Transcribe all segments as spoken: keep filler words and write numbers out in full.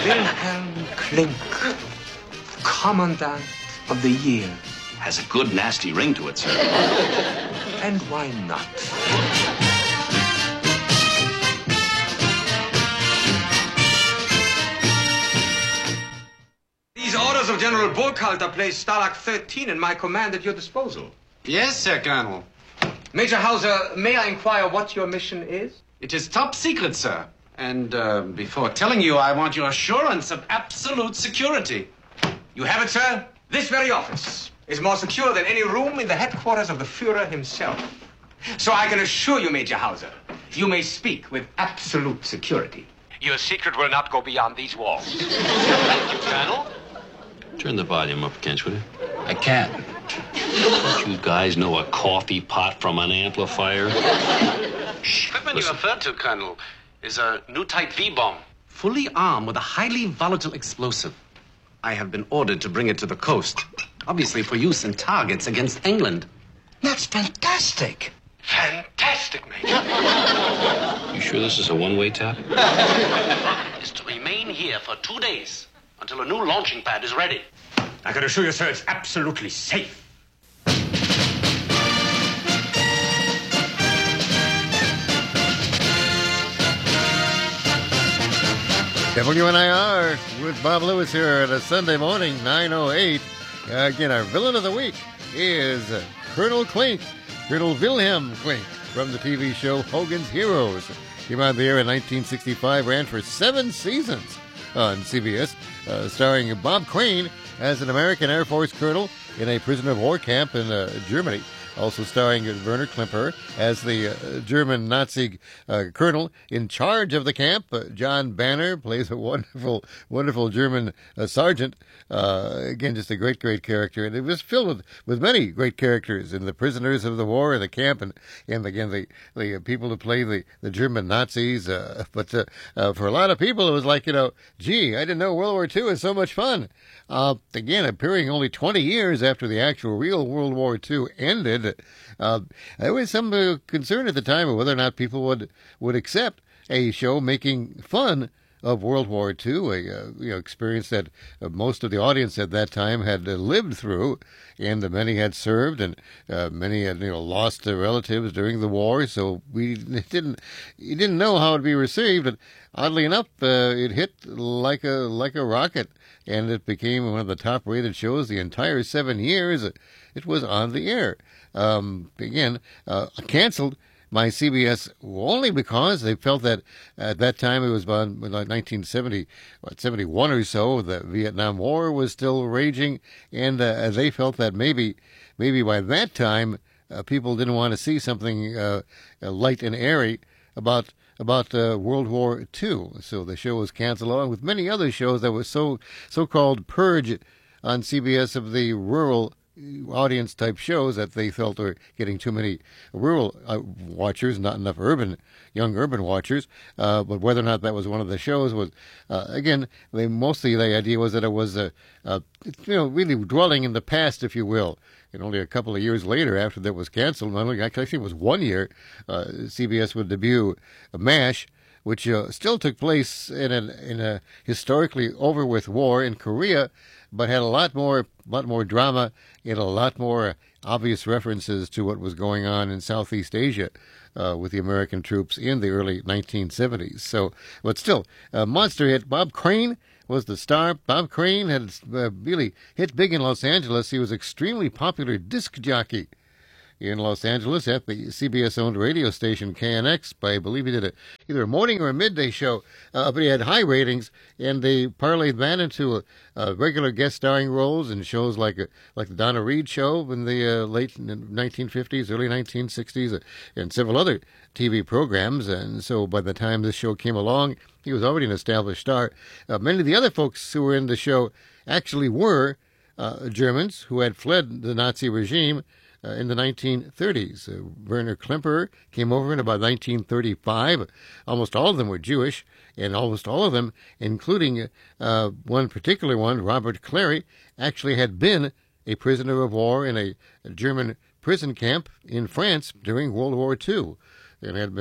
Wilhelm Klink, Commandant of the Year. Has a good, nasty ring to it, sir. And why not? These orders of General Burkhalter place Stalag thirteen in my command at your disposal. Yes, sir, Colonel. Major Hauser, may I inquire what your mission is? It is top secret, sir. And uh, before telling you, I want your assurance of absolute security. You have it, sir. This very office is more secure than any room in the headquarters of the Führer himself. So I can assure you, Major Hauser, you may speak with absolute security. Your secret will not go beyond these walls. Thank you, Colonel. Turn the volume up, Kench, will you? I can't. Don't you guys know a coffee pot from an amplifier? Shh. Equipment you referred to, Colonel, is a new type V-bomb, fully armed with a highly volatile explosive. I have been ordered to bring it to the coast, obviously for use in targets against England. That's fantastic. Fantastic, Major. You sure this is a one-way tap? Is to remain here for two days until a new launching pad is ready. I can assure you, sir, it's absolutely safe. W N I R with Bob Lewis here at a Sunday morning, nine oh eight. Uh, again, our villain of the week is uh, Colonel Klink, Colonel Wilhelm Klink, from the T V show Hogan's Heroes. Came on the air in nineteen sixty-five, ran for seven seasons on C B S, uh, starring Bob Crane as an American Air Force colonel in a prisoner of war camp in uh, Germany. Also starring Werner Klemperer as the uh, German Nazi uh, colonel in charge of the camp. Uh, John Banner plays a wonderful, wonderful German uh, sergeant. Uh, again, just a great, great character. And it was filled with, with many great characters in the prisoners of the war in the camp, and, and again, the, the people who play the, the German Nazis. Uh, but uh, uh, for a lot of people, it was like, you know, gee, I didn't know World War Two was so much fun. Uh, again, appearing only twenty years after the actual real World War Two ended. Uh, there was some uh, concern at the time of whether or not people would would accept a show making fun of World War Two, a uh, you know, experience that uh, most of the audience at that time had uh, lived through, and uh, many had served, and uh, many had you know lost their relatives during the war. So we didn't you didn't know how it would be received. But oddly enough, uh, it hit like a like a rocket, and it became one of the top rated shows the entire seven years it was on the air. Um, again, uh, canceled by C B S only because they felt that at that time, it was about nineteen seventy, what, seventy-one or so, the Vietnam War was still raging, and uh, they felt that maybe, maybe by that time, uh, people didn't want to see something uh, light and airy about about uh, World War Two. So the show was canceled, along with many other shows that were so so-called purge on C B S of the rural audience type shows that they felt were getting too many rural uh, watchers, not enough urban, young urban watchers. Uh, but whether or not that was one of the shows was, uh, again, they mostly the idea was that it was, uh, uh, you know, really dwelling in the past, if you will. And only a couple of years later, after that was canceled, not only, actually I think it was one year, uh, C B S would debut MASH, which uh, still took place in a, in a historically over with war in Korea, but had a lot more, lot more drama and a lot more obvious references to what was going on in Southeast Asia uh, with the American troops in the early nineteen seventies. So, but still, a monster hit. Bob Crane was the star. Bob Crane had uh, really hit big in Los Angeles. He was an extremely popular disc jockey in Los Angeles at the C B S-owned radio station K N X. I believe he did a, either a morning or a midday show, uh, but he had high ratings, and they parlayed that into a, a regular guest starring roles in shows like a, like the Donna Reed Show in the uh, late nineteen fifties, early nineteen sixties, uh, and several other T V programs. And so by the time this show came along, he was already an established star. Uh, many of the other folks who were in the show actually were uh, Germans who had fled the Nazi regime Uh, in the nineteen thirties. Uh, Werner Klemperer came over in about nineteen thirty-five. Almost all of them were Jewish, and almost all of them, including uh, one particular one, Robert Clary, actually had been a prisoner of war in a, a German prison camp in France during World War Two, and had been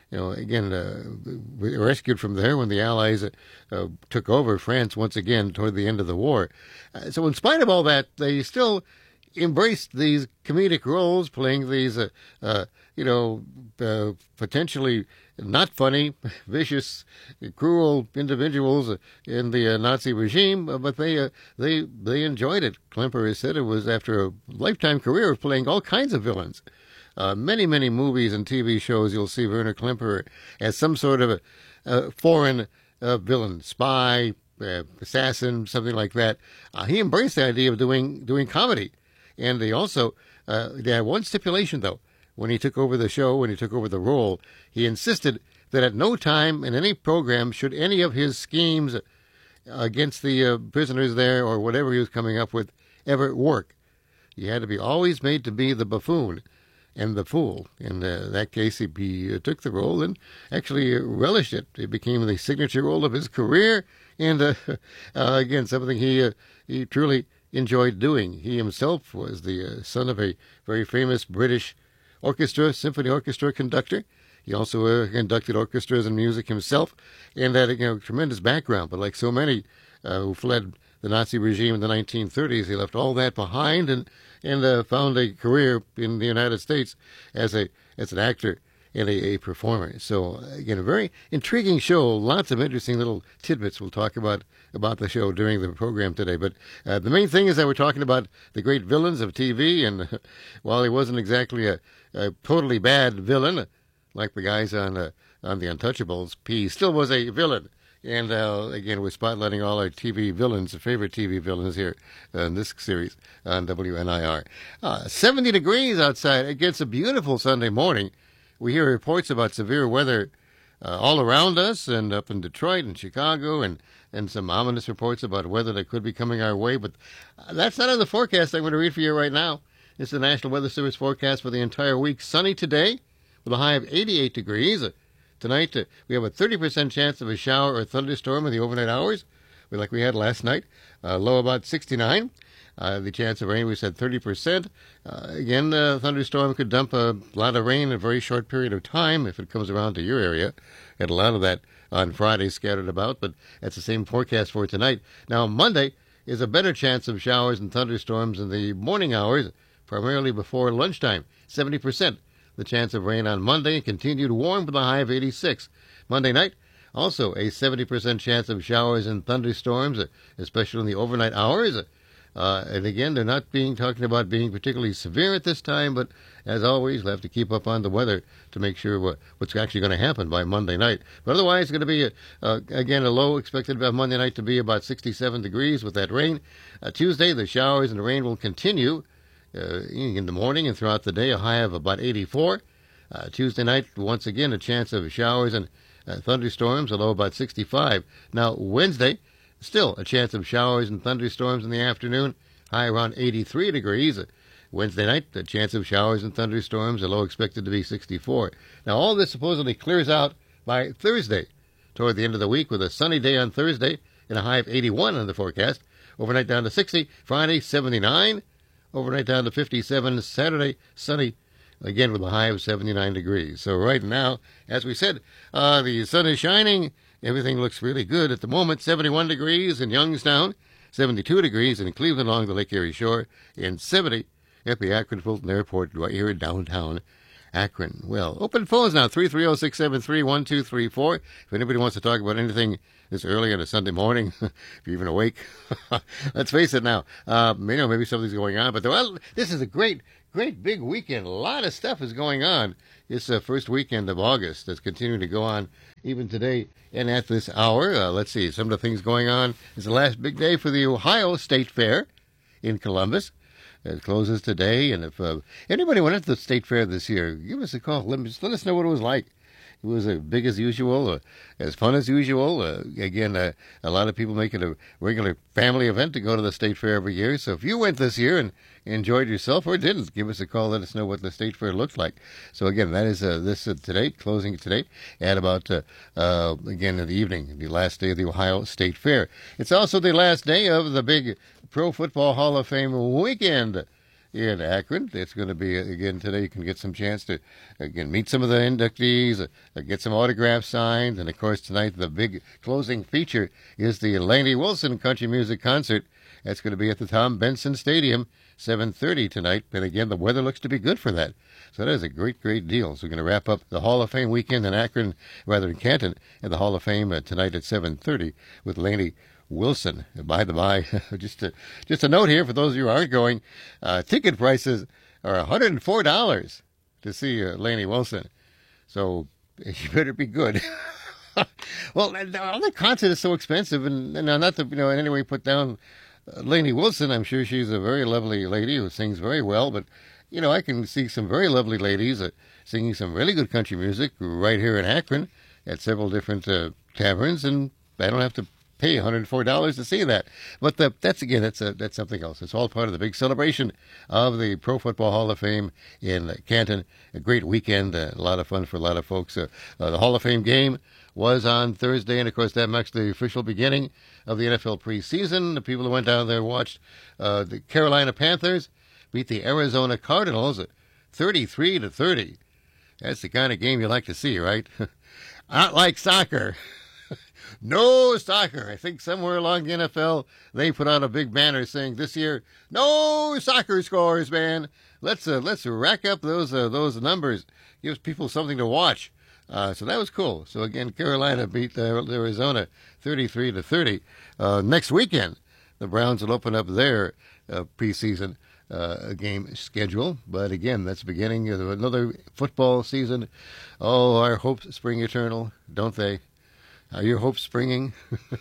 you know, again, uh, rescued from there when the Allies uh, uh, took over France once again toward the end of the war. Uh, so in spite of all that, they still embraced these comedic roles, playing these, uh, uh, you know, uh, potentially not funny, vicious, cruel individuals in the uh, Nazi regime, uh, but they uh, they they enjoyed it. Klemper has said it was after a lifetime career of playing all kinds of villains. Uh, many, many movies and T V shows you'll see Werner Klemper as some sort of a, a foreign uh, villain, spy, uh, assassin, something like that. Uh, he embraced the idea of doing doing comedy. And he also, uh, they had one stipulation, though. When he took over the show, when he took over the role, he insisted that at no time in any program should any of his schemes against the uh, prisoners there or whatever he was coming up with ever work. He had to be always made to be the buffoon and the fool. In uh, that case, he, he uh, took the role and actually uh, relished it. It became the signature role of his career. And, uh, uh, again, something he uh, he truly enjoyed doing. He himself was the uh, son of a very famous British orchestra, symphony orchestra conductor. He also uh, conducted orchestras and music himself, and had a you know, tremendous background. But like so many uh, who fled the Nazi regime in the nineteen thirties, he left all that behind and and uh, found a career in the United States as a as an actor and a, a performer. So again, a very intriguing show. Lots of interesting little tidbits we'll talk about about the show during the program today. But uh, the main thing is that we're talking about the great villains of T V, and uh, while he wasn't exactly a, a totally bad villain, like the guys on uh, on the Untouchables, he still was a villain. And uh, again, we're spotlighting all our T V villains, favorite T V villains here uh, in this series on W N I R. Uh, seventy degrees outside. It gets a beautiful Sunday morning. We hear reports about severe weather uh, all around us and up in Detroit and Chicago, and, and some ominous reports about weather that could be coming our way. But that's not in the forecast I'm going to read for you right now. It's the National Weather Service forecast for the entire week. Sunny today with a high of eighty-eight degrees. Tonight, uh, we have a thirty percent chance of a shower or thunderstorm in the overnight hours, like we had last night. Uh, low about sixty-nine. Uh, the chance of rain, we said thirty percent. Uh, again, a uh, thunderstorm could dump a lot of rain in a very short period of time if it comes around to your area. Had a lot of that on Friday scattered about, but that's the same forecast for tonight. Now, Monday is a better chance of showers and thunderstorms in the morning hours, primarily before lunchtime. seventy percent the chance of rain on Monday, continued warm with a high of eighty-six. Monday night, also a seventy percent chance of showers and thunderstorms, especially in the overnight hours. Uh, and again, they're not being talking about being particularly severe at this time, but as always, we'll have to keep up on the weather to make sure what, what's actually going to happen by Monday night. But otherwise, it's going to be, a, uh, again, a low expected by Monday night to be about sixty-seven degrees with that rain. Uh, Tuesday, the showers and the rain will continue uh, in the morning and throughout the day, a high of about eighty-four. Uh, Tuesday night, once again, a chance of showers and uh, thunderstorms, a low about sixty-five. Now, Wednesday, still a chance of showers and thunderstorms in the afternoon, high around eighty-three degrees. Wednesday night, a chance of showers and thunderstorms, a low expected to be sixty-four. Now, all this supposedly clears out by Thursday, toward the end of the week, with a sunny day on Thursday and a high of eighty-one on the forecast. Overnight down to sixty. Friday, seventy-nine. Overnight down to fifty-seven. Saturday, sunny, again with a high of seventy-nine degrees. So right now, as we said, uh, the sun is shining. Everything looks really good at the moment. seventy-one degrees in Youngstown, seventy-two degrees in Cleveland along the Lake Erie shore, and seventy at the Akron Fulton Airport right here in downtown Akron. Well, open phones now, three three zero, six seven three, one two three four. If anybody wants to talk about anything this early on a Sunday morning, if you're even awake, let's face it now. Uh, you know, maybe something's going on, but well, this is a great, great big weekend. A lot of stuff is going on. It's the first weekend of August that's continuing to go on even today and at this hour. Uh, let's see, some of the things going on. It's the last big day for the Ohio State Fair in Columbus. It closes today, and if uh, anybody went to the State Fair this year, give us a call. Let, me, just let us know what it was like. It was as big as usual, uh, as fun as usual. Uh, again, uh, a lot of people make it a regular family event to go to the State Fair every year. So if you went this year and enjoyed yourself or didn't, give us a call. Let us know what the State Fair looked like. So again, that is uh, this uh, today, closing today at about, uh, uh, again, in the evening, the last day of the Ohio State Fair. It's also the last day of the big Pro Football Hall of Fame weekend. in Akron. It's going to be, again, today you can get some chance to, again, meet some of the inductees, uh, get some autographs signed. And, of course, tonight the big closing feature is the Lainey Wilson Country Music Concert. That's going to be at the Tom Benson Stadium, seven thirty tonight. And, again, the weather looks to be good for that. So that is a great, great deal. So we're going to wrap up the Hall of Fame weekend in Akron, rather in Canton, at the Hall of Fame uh, tonight at seven thirty with Lainey Wilson. By the by, just a, just a note here for those of you who aren't going, uh, ticket prices are one hundred four dollars to see uh, Lainey Wilson. So you better be good. Well, all the concert is so expensive, and, and not to, you know, in any way put down uh, Lainey Wilson. I'm sure she's a very lovely lady who sings very well, but, you know, I can see some very lovely ladies uh, singing some really good country music right here in Akron at several different uh, taverns, and I don't have to pay one hundred four dollars to see that. But the, that's, again, that's a, that's something else. It's all part of the big celebration of the Pro Football Hall of Fame in Canton. A great weekend, uh, a lot of fun for a lot of folks. Uh, uh, the Hall of Fame game was on Thursday, and, of course, that marks the official beginning of the N F L preseason. The people who went down there watched uh, the Carolina Panthers beat the Arizona Cardinals thirty-three to thirty. That's the kind of game you like to see, right? Not like soccer. No soccer. I think somewhere along the N F L, they put out a big banner saying this year, no soccer scores, man. Let's uh, let's rack up those uh, those numbers. Gives people something to watch. Uh, so that was cool. So again, Carolina beat uh, Arizona thirty-three to thirty. Uh, next weekend, the Browns will open up their uh, preseason uh, game schedule. But again, that's the beginning of another football season. Oh, our hopes spring eternal, don't they? Are your hopes springing?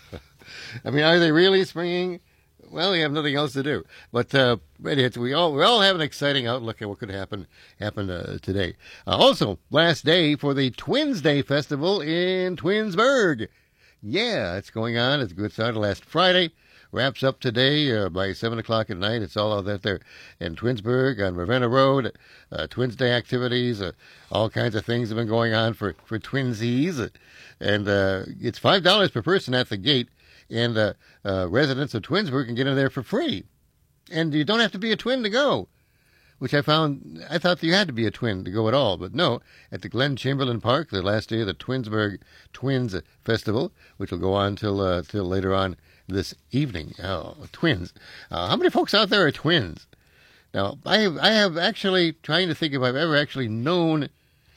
I mean, are they really springing? Well, we have nothing else to do. But uh, we all we all have an exciting outlook at what could happen happen uh, today. Uh, also, last day for the Twins Day Festival in Twinsburg. Yeah, it's going on. It's good. Started last Friday. Wraps up today uh, by seven o'clock at night. It's all out there in Twinsburg on Ravenna Road. Uh, Twins Day activities. Uh, all kinds of things have been going on for, for twinsies. And uh, it's five dollars per person at the gate. And uh, uh, residents of Twinsburg can get in there for free. And you don't have to be a twin to go, which I found, I thought that you had to be a twin to go at all. But no, at the Glenn Chamberlain Park, the last day of the Twinsburg Twins Festival, which will go on till, uh, till later on this evening. Oh, twins. Uh, how many folks out there are twins? Now, I have, I have actually, trying to think if I've ever actually known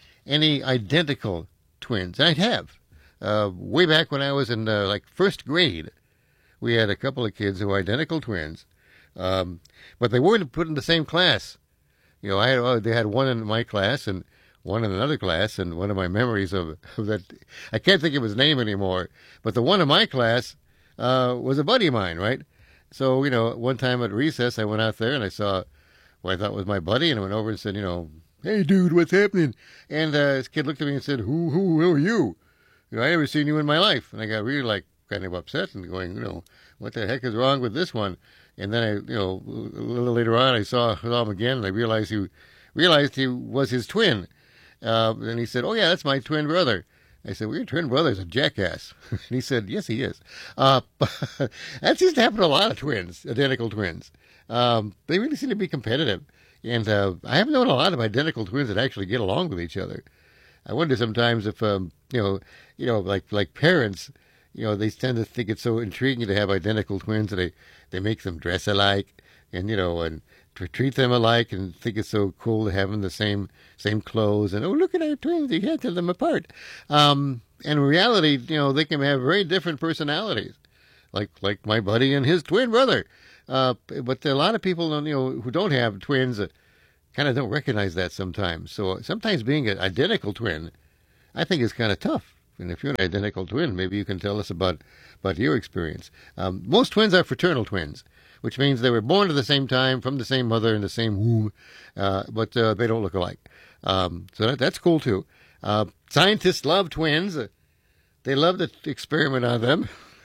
any identical twins. And I have. Uh, way back when I was in, uh, like, first grade, we had a couple of kids who were identical twins, um, but they weren't put in the same class. You know, I had, oh, they had one in my class and one in another class, and one of my memories of, of that, I can't think of his name anymore, but the one in my class uh, was a buddy of mine, right? So, you know, one time at recess, I went out there and I saw what I thought was my buddy, and I went over and said, you know, hey, dude, what's happening? And uh, this kid looked at me and said, who, who, who are you? You know, I never seen you in my life. And I got really, like, kind of upset and going, you know, what the heck is wrong with this one? And then I, you know, a little later on, I saw him again, and I realized he realized he was his twin. Uh, and he said, oh, yeah, that's my twin brother. I said, well, your twin brother's a jackass. And he said, yes, he is. Uh, that seems to happen to a lot of twins, identical twins. Um, they really seem to be competitive. And uh, I have known a lot of identical twins that actually get along with each other. I wonder sometimes if, um, you know, you know, like like parents, you know, they tend to think it's so intriguing to have identical twins that they, they make them dress alike and, you know, and to treat them alike and think it's so cool to have them the same same clothes. And, oh, look at our twins, you can't tell them apart. Um, and in reality, you know, they can have very different personalities, like like my buddy and his twin brother. Uh, but a lot of people, you know, who don't have twins uh, kind of don't recognize that sometimes. So sometimes being an identical twin, I think, is kind of tough. And if you're an identical twin, maybe you can tell us about, about your experience. Um, most twins are fraternal twins, which means they were born at the same time, from the same mother in the same womb, uh, but uh, they don't look alike. Um, so that, that's cool, too. Uh, scientists love twins. Uh, they love to experiment on them.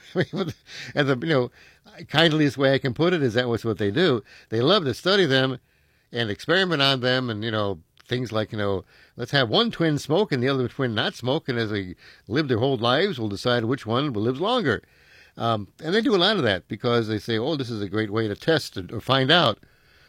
And the, you know, kindliest way I can put it is that was what they do. They love to study them and experiment on them, and, you know, things like, you know, let's have one twin smoke and the other twin not smoke, and as they live their whole lives, we'll decide which one will live longer. Um, and they do a lot of that because they say, oh, this is a great way to test or find out,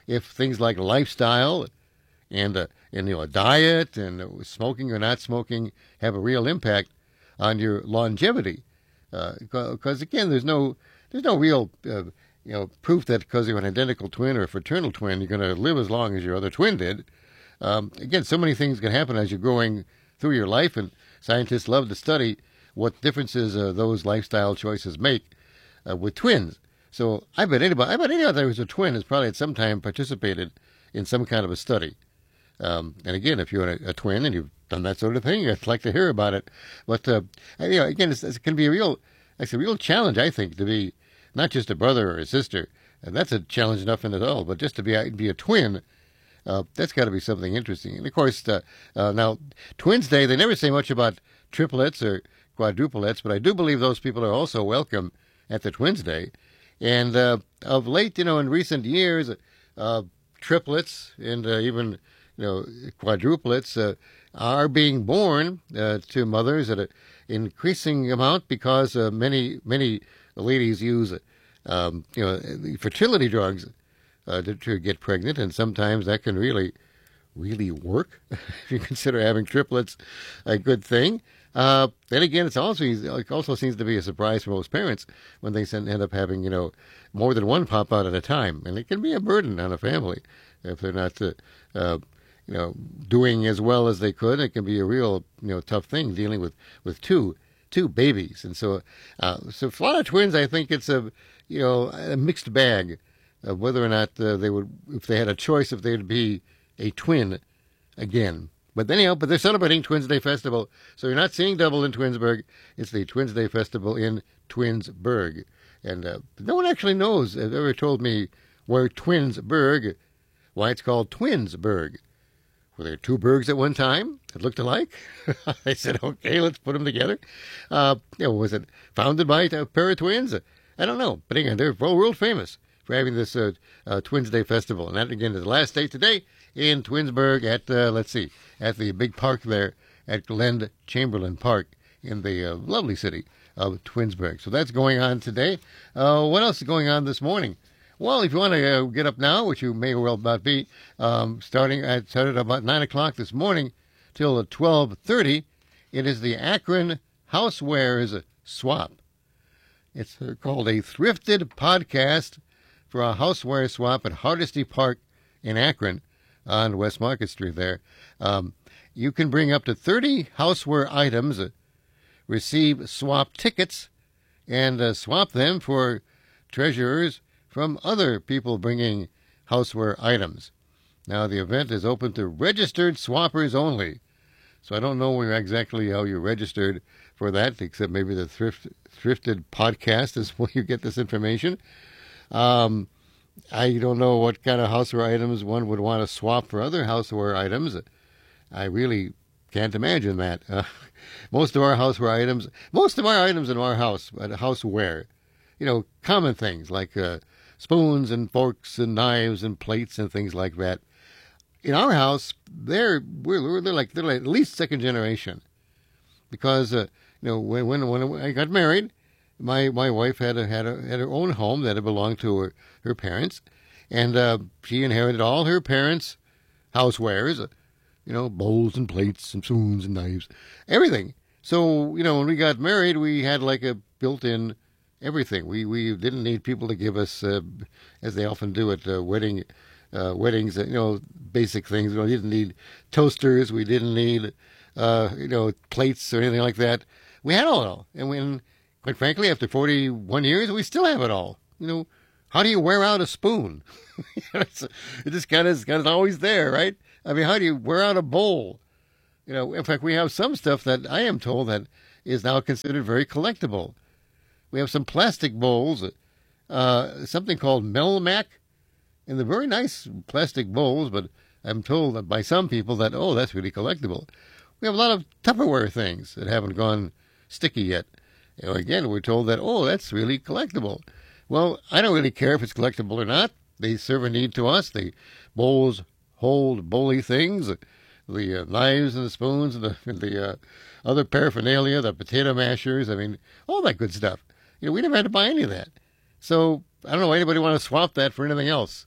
if things like lifestyle and, uh, and you know, diet and uh, smoking or not smoking have a real impact on your longevity. Because, uh, again, there's no there's no real uh, you know proof that because you're an identical twin or a fraternal twin, you're going to live as long as your other twin did. Um, again, so many things can happen as you're growing through your life, and scientists love to study what differences uh, those lifestyle choices make uh, with twins. So I bet anybody, I bet anybody who's a twin has probably at some time participated in some kind of a study. Um, and again, if you're a, a twin and you've done that sort of thing, I'd like to hear about it. But uh, you know, again, it's, it can be a real, it's a real challenge, I think, to be not just a brother or a sister, and that's a challenge enough in itself. But just to be a, be a twin, uh, that's got to be something interesting. And of course, uh, uh, now Twins Day, they never say much about triplets or quadruplets, but I do believe those people are also welcome at the Twins Day. And uh, of late, you know, in recent years, uh, triplets and uh, even you know quadruplets uh, are being born uh, to mothers at an increasing amount because uh, many many ladies use um, you know fertility drugs uh, to, to get pregnant, and sometimes that can really really work if you consider having triplets a good thing. Uh, then again, it's also it also seems to be a surprise for most parents when they end up having you know more than one pop out at a time, and it can be a burden on a family if they're not uh, uh, you know doing as well as they could. It can be a real you know tough thing dealing with, with two two babies, and so uh, so for a lot of twins, I think it's a you know a mixed bag of whether or not uh, they would, if they had a choice, if they would be a twin again. But anyhow, but they're celebrating Twins Day Festival. So you're not seeing double in Twinsburg. It's the Twins Day Festival in Twinsburg. And uh, no one actually knows, has ever told me where Twinsburg, why it's called Twinsburg. Were there two burgs at one time that looked alike? They said, okay, let's put them together. Uh, you know, was it founded by a pair of twins? I don't know. But again, they're world famous for having this uh, uh, Twins Day Festival. And that, again, is the last day today in Twinsburg at, uh, let's see, at the big park there at Glen Chamberlain Park in the uh, lovely city of Twinsburg. So that's going on today. Uh, what else is going on this morning? Well, if you want to uh, get up now, which you may well not be, um, starting at started about nine o'clock this morning till twelve thirty, it is the Akron Housewares Swap. It's uh, called a Thrifted Podcast for a houseware swap at Hardesty Park in Akron on West Market Street there. Um, you can bring up to thirty houseware items, uh, receive swap tickets, and uh, swap them for treasurers from other people bringing houseware items. Now, the event is open to registered swappers only. So I don't know where exactly how you registered for that, except maybe the thrift, Thrifted Podcast is where you get this information. Um, I don't know what kind of houseware items one would want to swap for other houseware items. I really can't imagine that. Uh, most of our houseware items, most of our items in our house, uh, houseware, you know, common things like uh, spoons and forks and knives and plates and things like that. In our house, they're we're, they're like they're like at least second generation, because uh, you know when when when I got married, my my wife had a, had a, had her own home that had belonged to her, her parents, and uh, she inherited all her parents' housewares, uh, you know, bowls and plates and spoons and knives, everything. So you know when we got married, we had like a built-in everything. We we didn't need people to give us, uh, as they often do at uh, wedding uh, weddings, uh, you know, basic things. We didn't need toasters. We didn't need, uh, you know, plates or anything like that. We had all it all. And when, quite frankly, after forty-one years, we still have it all. You know, how do you wear out a spoon? it's, it just kind of is always there, right? I mean, how do you wear out a bowl? You know, in fact, we have some stuff that I am told that is now considered very collectible. We have some plastic bowls, uh, something called Melmac, and they're very nice plastic bowls, but I'm told that by some people that, oh, that's really collectible. We have a lot of Tupperware things that haven't gone sticky yet. You know, again, we're told that, oh, that's really collectible. Well, I don't really care if it's collectible or not. They serve a need to us. The bowls hold bowly things, the uh, knives and the spoons and the, and the uh, other paraphernalia, the potato mashers, I mean, all that good stuff. You know, we never had to buy any of that. So I don't know why anybody want to swap that for anything else.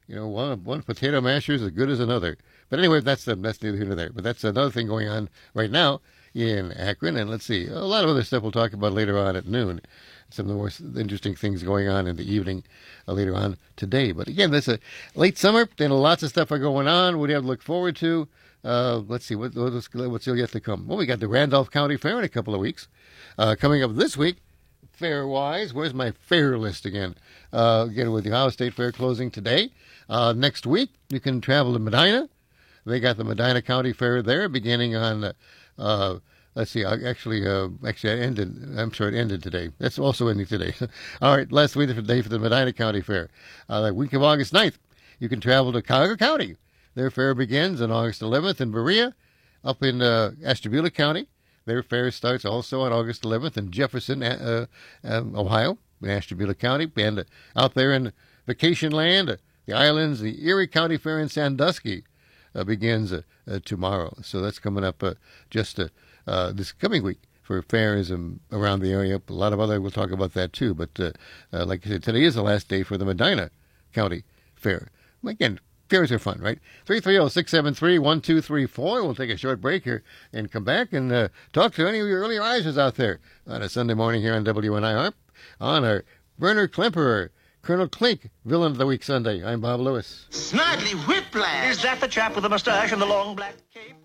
You know, one one potato masher is as good as another. But anyway, that's the, that's neither here nor there. But that's another thing going on right now in Akron. And let's see, a lot of other stuff we'll talk about later on at noon. Some of the more interesting things going on in the evening uh, later on today. But again, that's a late summer, and lots of stuff are going on. What do you have to look forward to? Uh, let's see, what, what's, what's still yet to come? Well, we got the Randolph County Fair in a couple of weeks. Uh, coming up this week, fair-wise, where's my fair list again? Uh, again, with the Ohio State Fair closing today. Uh, next week, you can travel to Medina. They got the Medina County Fair there, beginning on, uh, let's see, actually, uh, actually, it ended, I'm sorry, it ended today. That's also ending today. All right, last week, the day for the Medina County Fair. Uh, the week of August ninth, you can travel to Cuyahoga County. Their fair begins on August eleventh in Berea, up in uh, Ashtabula County. Their fair starts also on August eleventh in Jefferson, uh, uh, Ohio, in Ashtabula County. And uh, out there in Vacation Land, uh, the islands, the Erie County Fair in Sandusky uh, begins uh, uh, tomorrow. So that's coming up uh, just uh, uh, this coming week for fairs um, around the area. A lot of other, we'll talk about that too. But uh, uh, like I said, today is the last day for the Medina County Fair. Again, fairs are fun, right? three three zero, six seven three, one two three four. We'll take a short break here and come back and uh, talk to any of your early risers out there on a Sunday morning here on W N I R on our Werner Klemperer, Colonel Klink, Villain of the Week Sunday. I'm Bob Lewis. Snidely Whiplash! Is that the chap with the mustache and the long black cape?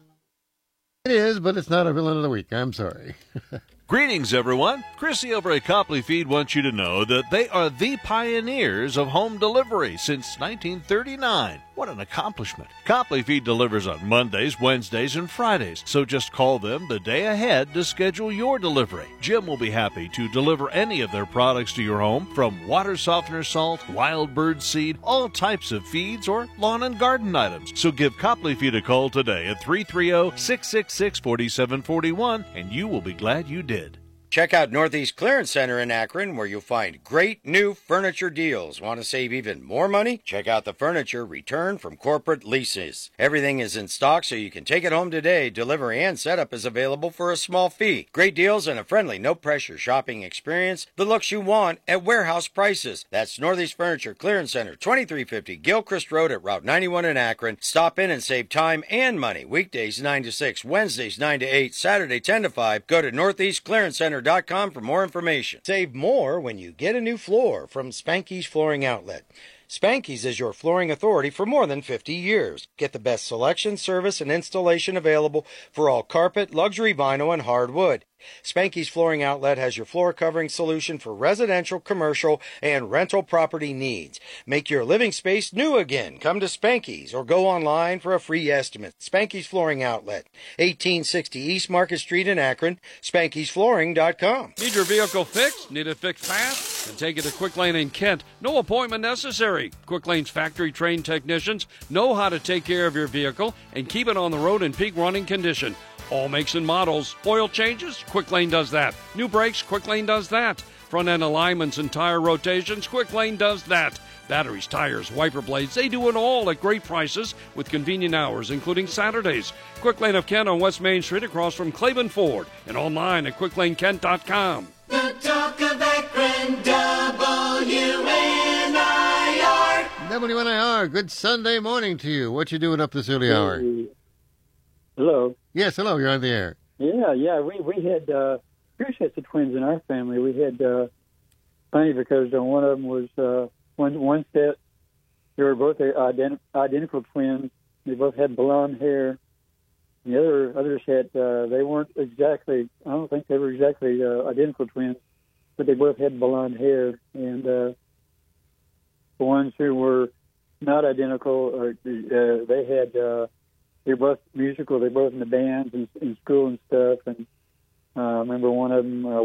It is, but it's not a Villain of the Week. I'm sorry. Greetings, everyone. Chrissy over at Copley Feed wants you to know that they are the pioneers of home delivery since nineteen thirty-nine. What an accomplishment. Copley Feed delivers on Mondays, Wednesdays, and Fridays, so just call them the day ahead to schedule your delivery. Jim will be happy to deliver any of their products to your home, from water softener salt, wild bird seed, all types of feeds, or lawn and garden items. So give Copley Feed a call today at three three zero, six six six, four seven four one, and you will be glad you did. Check out Northeast Clearance Center in Akron, where you'll find great new furniture deals. Want to save even more money? Check out the furniture returned from corporate leases. Everything is in stock, so you can take it home today. Delivery and setup is available for a small fee. Great deals and a friendly, no-pressure shopping experience. The looks you want at warehouse prices. That's Northeast Furniture Clearance Center, twenty-three fifty Gilchrist Road at Route ninety-one in Akron. Stop in and save time and money. Weekdays nine to six, Wednesdays nine to eight, Saturday ten to five. Go to northeast clearance center dot com for more information. Save more when you get a new floor from Spanky's Flooring Outlet. Spanky's is your flooring authority for more than fifty years. Get the best selection, service, and installation available for all carpet, luxury vinyl, and hardwood. Spanky's Flooring Outlet has your floor covering solution for residential, commercial, and rental property needs. Make your living space new again. Come to Spanky's or go online for a free estimate. Spanky's Flooring Outlet, eighteen sixty East Market Street in Akron, spankys flooring dot com. Need your vehicle fixed? Need it fixed fast? Then take it to Quick Lane in Kent. No appointment necessary. Quick Lane's factory-trained technicians know how to take care of your vehicle and keep it on the road in peak running condition. All makes and models. Oil changes? Quick Lane does that. New brakes? Quick Lane does that. Front end alignments and tire rotations? Quick Lane does that. Batteries, tires, wiper blades, they do it all at great prices with convenient hours, including Saturdays. Quick Lane of Kent on West Main Street across from Claiborne Ford and online at quick lane kent dot com. The talk of Akron, W N I R. W N I R, good Sunday morning to you. What you doing up this early hour? Hello. Yes, hello, you're on the air. Yeah, yeah, we, we had uh, two sets of twins in our family. We had, uh, funny because uh, one of them was, uh, one, one set, they were both ident- identical twins. They both had blonde hair. And the other, other set, uh, they weren't exactly, I don't think they were exactly uh, identical twins, but they both had blonde hair. And uh, the ones who were not identical, uh, uh, they had... Uh, They're both musical. They're both in the bands and in school and stuff. And uh, I remember one of them, uh,